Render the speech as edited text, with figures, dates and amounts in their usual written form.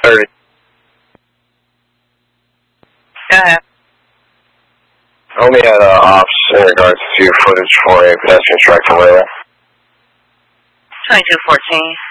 30. Go ahead. Only had ops in regards to footage for a pedestrian strike from earlier. 2214.